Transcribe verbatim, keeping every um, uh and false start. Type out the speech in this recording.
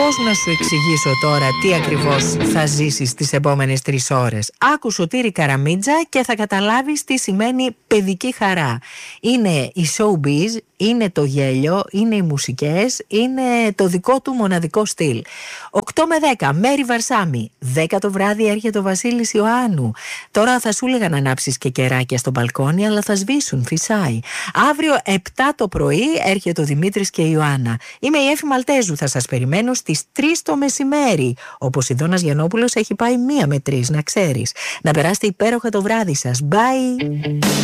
Πώς να σου εξηγήσω τώρα τι ακριβώς θα ζήσεις τις επόμενες τρεις ώρες? Άκου Σωτήρη Καραμίτζα και θα καταλάβεις τι σημαίνει παιδική χαρά. Είναι η showbiz, είναι το γέλιο, είναι οι μουσικές, είναι το δικό του μοναδικό στυλ. οκτώ με δέκα, Μέρη Βαρσάμι. δέκα το βράδυ έρχεται ο Βασίλης Ιωάννου. Τώρα θα σου έλεγα να ανάψεις και κεράκια στο μπαλκόνι, αλλά θα σβήσουν, φυσάει. Αύριο επτά το πρωί έρχεται ο Δημήτρης και η Ιωάννα. Είμαι η Έφη Μαλτέζου, θα σας περιμένω στις τρεις το μεσημέρι. Ο Ποσειδώνας Γιαννόπουλος έχει πάει μία με τρεις, να ξέρεις. Να περάσετε υπέροχα το βράδυ σας. Bye!